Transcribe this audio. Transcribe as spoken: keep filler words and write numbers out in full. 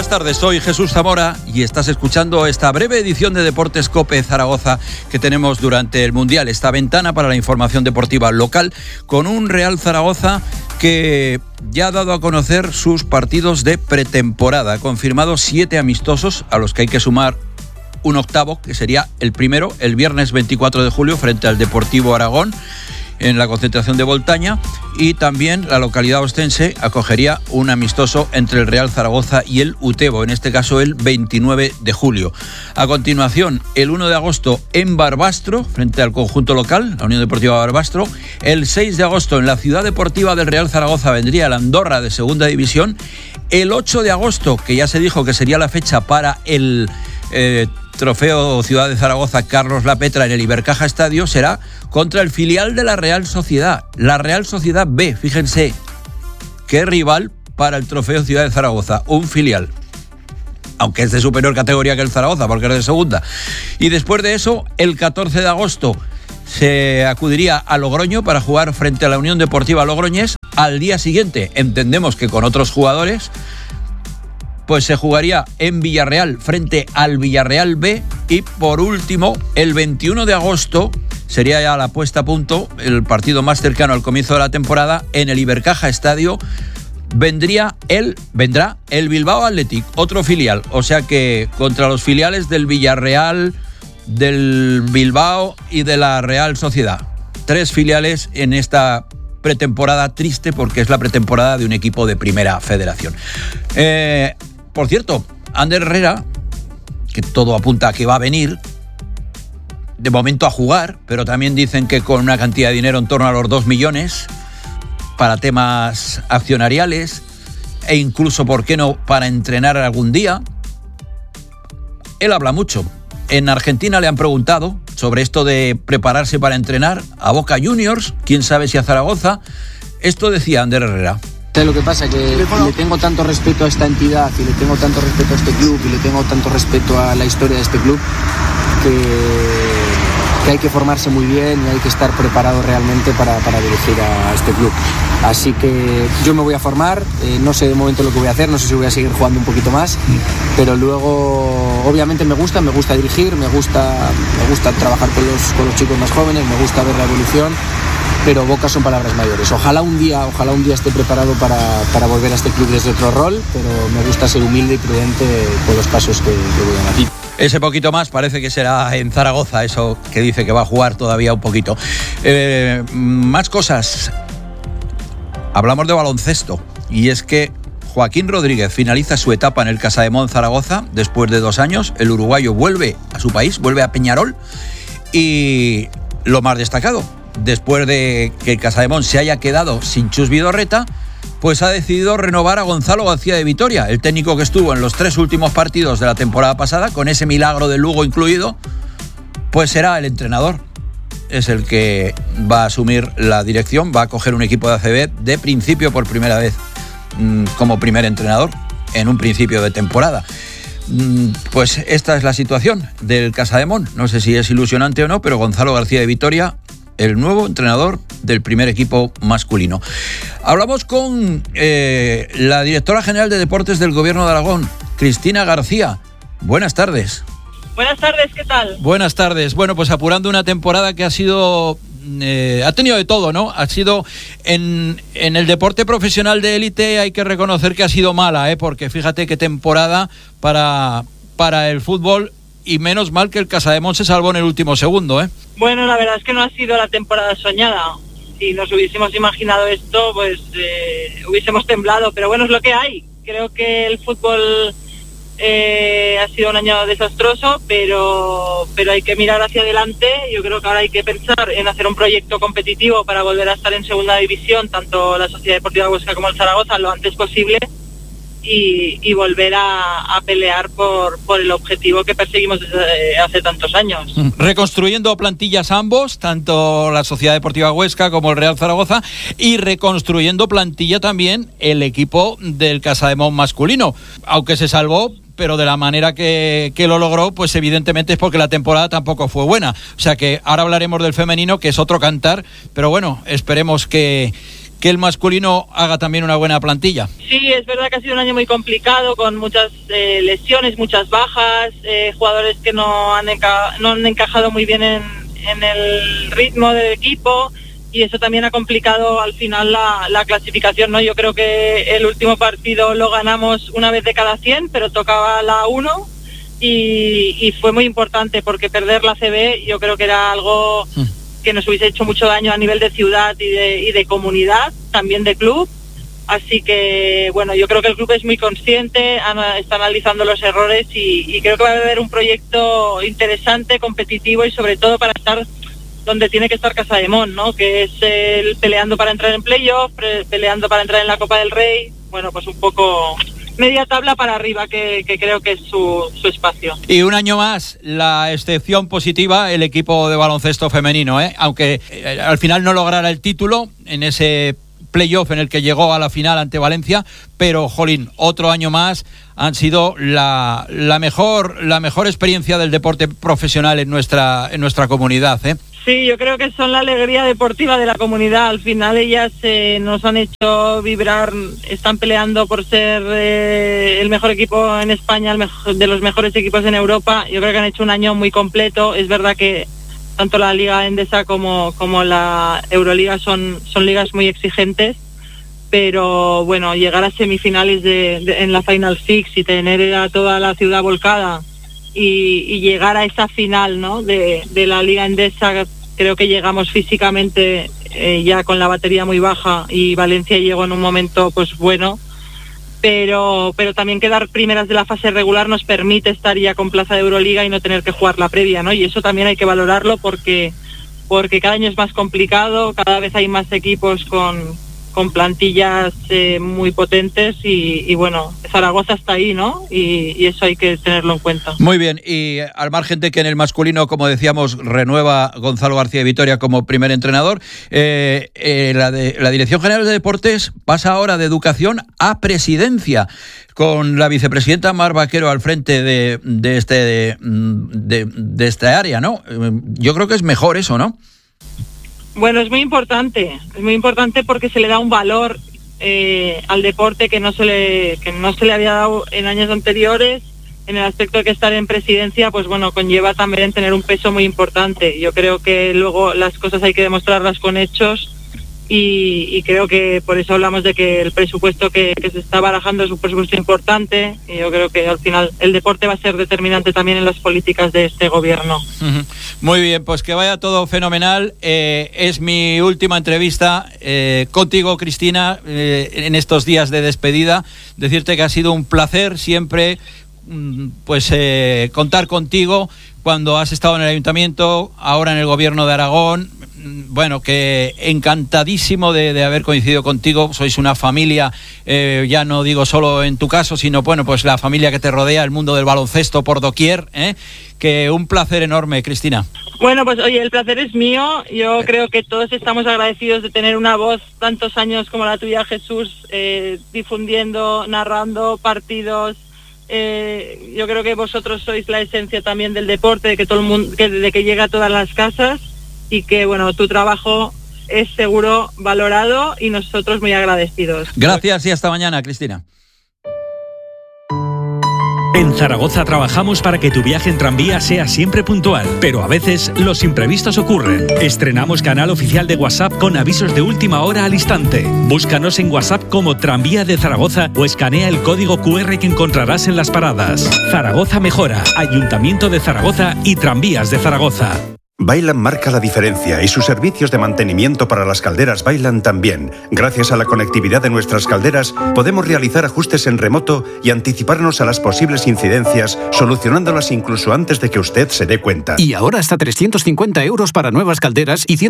Buenas tardes, soy Jesús Zamora y estás escuchando esta breve edición de Deportes COPE Zaragoza que tenemos durante el Mundial, esta ventana para la información deportiva local con un Real Zaragoza que ya ha dado a conocer sus partidos de pretemporada. Ha confirmado siete amistosos a los que hay que sumar un octavo, que sería el primero, el viernes veinticuatro de julio frente al Deportivo Aragón en la concentración de Voltaña, y también la localidad ostense acogería un amistoso entre el Real Zaragoza y el Utebo, en este caso el veintinueve de julio. A continuación, el uno de agosto en Barbastro, frente al conjunto local, la Unión Deportiva Barbastro. El seis de agosto en la ciudad deportiva del Real Zaragoza vendría el Andorra de segunda división. El ocho de agosto, que ya se dijo que sería la fecha para el eh, Trofeo Ciudad de Zaragoza Carlos Lapetra en el Ibercaja Estadio, será contra el filial de la Real Sociedad, la Real Sociedad B. Fíjense, qué rival para el Trofeo Ciudad de Zaragoza, un filial, aunque es de superior categoría que el Zaragoza, porque es de segunda. Y después de eso, el catorce de agosto, se acudiría a Logroño para jugar frente a la Unión Deportiva Logroñés. Al día siguiente, entendemos que con otros jugadores, pues se jugaría en Villarreal frente al Villarreal B. Y por último, el veintiuno de agosto, sería ya la puesta a punto, el partido más cercano al comienzo de la temporada, en el Ibercaja Estadio, vendría el, vendrá el Bilbao Athletic, otro filial. O sea que contra los filiales del Villarreal, del Bilbao y de la Real Sociedad. Tres filiales en esta pretemporada triste, porque es la pretemporada de un equipo de primera federación. Eh, por cierto, Ander Herrera, que todo apunta a que va a venir, de momento a jugar, pero también dicen que con una cantidad de dinero en torno a los dos millones para temas accionariales e incluso, ¿por qué no?, para entrenar algún día. Él habla mucho. En Argentina le han preguntado sobre esto de prepararse para entrenar a Boca Juniors, quién sabe si a Zaragoza. Esto decía Ander Herrera. Lo que pasa es que le tengo tanto respeto a esta entidad y le tengo tanto respeto a este club y le tengo tanto respeto a la historia de este club que, que hay que formarse muy bien y hay que estar preparado realmente para, para dirigir a este club. Así que yo me voy a formar, eh, no sé de momento lo que voy a hacer, no sé si voy a seguir jugando un poquito más, pero luego obviamente me gusta, me gusta dirigir, me gusta, me gusta trabajar con los, con los chicos más jóvenes, me gusta ver la evolución. Pero Boca son palabras mayores. Ojalá un día, ojalá un día esté preparado para, para volver a este club desde otro rol, pero me gusta ser humilde y prudente con los pasos que, que voy a dar. Ese poquito más parece que será en Zaragoza, eso que dice que va a jugar todavía un poquito. Eh, más cosas. Hablamos de baloncesto, y es que Joaquín Rodríguez finaliza su etapa en el Casademont Zaragoza después de dos años. El uruguayo vuelve a su país, vuelve a Peñarol, y lo más destacado, después de que el Casademont se haya quedado sin Chus Vidorreta, pues ha decidido renovar a Gonzalo García de Vitoria, el técnico que estuvo en los tres últimos partidos de la temporada pasada, con ese milagro de Lugo incluido, pues será el entrenador. Es el que va a asumir la dirección, va a coger un equipo de A C B de principio por primera vez mmm, como primer entrenador en un principio de temporada. Pues esta es la situación del Casademont. No sé si es ilusionante o no, pero Gonzalo García de Vitoria, el nuevo entrenador del primer equipo masculino. Hablamos con eh, la directora general de Deportes del Gobierno de Aragón, Cristina García. Buenas tardes. Buenas tardes, ¿qué tal? Buenas tardes. Bueno, pues apurando una temporada que ha sido... Eh, ha tenido de todo, ¿no? Ha sido en, en el deporte profesional de élite, hay que reconocer que ha sido mala, ¿eh? Porque fíjate qué temporada para, para el fútbol, y menos mal que el Casademont se salvó en el último segundo, ¿eh? Bueno, la verdad es que no ha sido la temporada soñada. Si nos hubiésemos imaginado esto, pues eh, hubiésemos temblado, pero bueno, es lo que hay. Creo que el fútbol eh, ha sido un año desastroso, pero, pero hay que mirar hacia adelante. Yo creo que ahora hay que pensar en hacer un proyecto competitivo para volver a estar en segunda división, tanto la Sociedad Deportiva Huesca como el Zaragoza, lo antes posible. Y, y volver a, a pelear por, por el objetivo que perseguimos desde hace tantos años. Reconstruyendo plantillas ambos, tanto la Sociedad Deportiva Huesca como el Real Zaragoza, y reconstruyendo plantilla también el equipo del Casademont masculino, aunque se salvó, pero de la manera que, que lo logró, pues evidentemente es porque la temporada tampoco fue buena. O sea que ahora hablaremos del femenino, que es otro cantar, pero bueno, esperemos que que el masculino haga también una buena plantilla. Sí, es verdad que ha sido un año muy complicado, con muchas eh, lesiones, muchas bajas, eh, jugadores que no han, enca- no han encajado muy bien en, en el ritmo del equipo, y eso también ha complicado al final la, la clasificación, ¿no? Yo creo que el último partido lo ganamos una vez de cada cien, pero tocaba la uno, y, y fue muy importante, porque perder la A C B yo creo que era algo que nos hubiese hecho mucho daño a nivel de ciudad y de, y de comunidad, también de club. Así que, bueno, yo creo que el club es muy consciente, ana, está analizando los errores, y, y creo que va a haber un proyecto interesante, competitivo, y sobre todo para estar donde tiene que estar Casademón, ¿no? Que es el peleando para entrar en playoff, pre- peleando para entrar en la Copa del Rey. Bueno, pues un poco media tabla para arriba, que, que creo que es su, su espacio. Y un año más, la excepción positiva, el equipo de baloncesto femenino, ¿eh? Aunque eh, al final no lograra el título en ese playoff en el que llegó a la final ante Valencia, pero jolín, otro año más han sido la, la mejor la mejor experiencia del deporte profesional en nuestra en nuestra comunidad, ¿eh? Sí, yo creo que son la alegría deportiva de la comunidad. Al final ellas eh, nos han hecho vibrar, están peleando por ser eh, el mejor equipo en España, el mejor, de los mejores equipos en Europa. Yo creo que han hecho un año muy completo. Es verdad que tanto la Liga Endesa como, como la Euroliga son, son ligas muy exigentes, pero bueno, llegar a semifinales de, de, en la Final Six y tener a toda la ciudad volcada, Y, y llegar a esa final, ¿no? de, de la Liga Endesa, creo que llegamos físicamente eh, ya con la batería muy baja, y Valencia llegó en un momento pues bueno, pero pero también quedar primeras de la fase regular nos permite estar ya con plaza de Euroliga y no tener que jugar la previa, ¿no? Y eso también hay que valorarlo, porque porque cada año es más complicado, cada vez hay más equipos con con plantillas eh, muy potentes, y, y bueno, Zaragoza está ahí, ¿no? Y, y eso hay que tenerlo en cuenta. Muy bien, y al margen de que en el masculino, como decíamos, renueva Gonzalo García Vitoria como primer entrenador, eh, eh, la, de, la Dirección General de Deportes pasa ahora de Educación a Presidencia, con la vicepresidenta Mar Vaquero al frente de, de, este, de, de, de esta área, ¿no? Yo creo que es mejor eso, ¿no? Bueno, es muy importante, es muy importante porque se le da un valor eh, al deporte que no se le que no se le había dado en años anteriores, en el aspecto de que estar en presidencia, pues bueno, conlleva también tener un peso muy importante. Yo creo que luego las cosas hay que demostrarlas con hechos, y, y creo que por eso hablamos de que el presupuesto que, que se está barajando es un presupuesto importante, y yo creo que al final el deporte va a ser determinante también en las políticas de este gobierno. Uh-huh. Muy bien, pues que vaya todo fenomenal. Eh, es mi última entrevista eh, contigo, Cristina, eh, en estos días de despedida. Decirte que ha sido un placer siempre pues eh, contar contigo cuando has estado en el Ayuntamiento, ahora en el Gobierno de Aragón. Bueno, que encantadísimo de, de haber coincidido contigo. Sois una familia, eh, ya no digo solo en tu caso, sino bueno, pues la familia que te rodea, el mundo del baloncesto por doquier, ¿eh? Que un placer enorme, Cristina. Bueno, pues oye, el placer es mío. Yo creo que todos estamos agradecidos de tener una voz tantos años como la tuya, Jesús, eh, difundiendo, narrando partidos. Eh, yo creo que vosotros sois la esencia también del deporte, de que todo el mundo, que, de que llega a todas las casas, y que bueno, tu trabajo es seguro valorado y nosotros muy agradecidos. Gracias y hasta mañana, Cristina. En Zaragoza trabajamos para que tu viaje en tranvía sea siempre puntual, pero a veces los imprevistos ocurren. Estrenamos canal oficial de WhatsApp con avisos de última hora al instante. Búscanos en WhatsApp como Tranvía de Zaragoza o escanea el código cu erre que encontrarás en las paradas. Zaragoza mejora, Ayuntamiento de Zaragoza y Tranvías de Zaragoza. Vaillant marca la diferencia y sus servicios de mantenimiento para las calderas Vaillant también. Gracias a la conectividad de nuestras calderas, podemos realizar ajustes en remoto y anticiparnos a las posibles incidencias, solucionándolas incluso antes de que usted se dé cuenta. Y ahora hasta trescientos cincuenta euros para nuevas calderas y